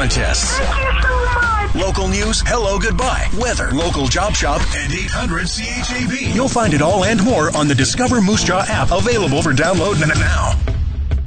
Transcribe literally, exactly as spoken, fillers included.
contests. Thank you so much. Local news, hello, goodbye, weather, local job shop, and eight hundred C H A B. You'll find it all and more on the Discover Moose Jaw app, available for download now.